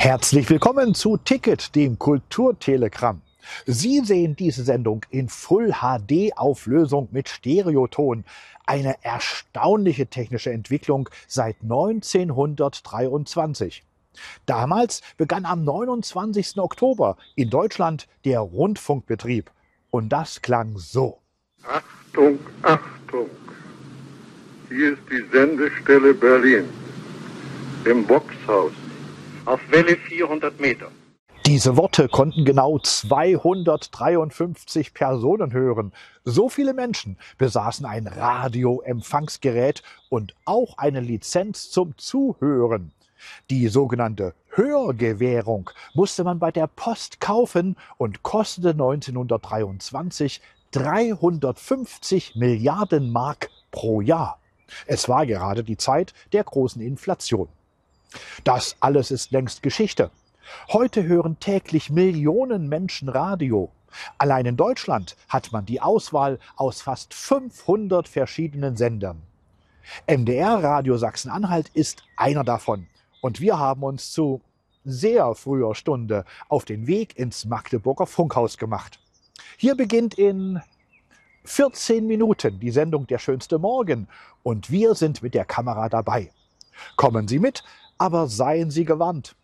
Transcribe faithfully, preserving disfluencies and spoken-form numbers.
Herzlich willkommen zu Ticket, dem Kulturtelegramm. Sie sehen diese Sendung in Full H D-Auflösung mit Stereoton. Eine erstaunliche technische Entwicklung seit neunzehnhundertdreiundzwanzig. Damals begann am neunundzwanzigsten Oktober in Deutschland der Rundfunkbetrieb. Und das klang so. Achtung, Achtung! Hier ist die Sendestelle Berlin. Im Boxhaus. Auf Welle vierhundert Meter. Diese Worte konnten genau zweihundertdreiundfünfzig Personen hören. So viele Menschen besaßen ein Radioempfangsgerät und auch eine Lizenz zum Zuhören. Die sogenannte Hörgewährung musste man bei der Post kaufen und kostete neunzehnhundertdreiundzwanzig dreihundertfünfzig Milliarden Mark pro Jahr. Es war gerade die Zeit der großen Inflation. Das alles ist längst Geschichte. Heute hören täglich Millionen Menschen Radio. Allein in Deutschland hat man die Auswahl aus fast fünfhundert verschiedenen Sendern. M D R Radio Sachsen-Anhalt ist einer davon. Und wir haben uns zu sehr früher Stunde auf den Weg ins Magdeburger Funkhaus gemacht. Hier beginnt in vierzehn Minuten die Sendung Der schönste Morgen und wir sind mit der Kamera dabei. Kommen Sie mit, aber seien Sie gewarnt.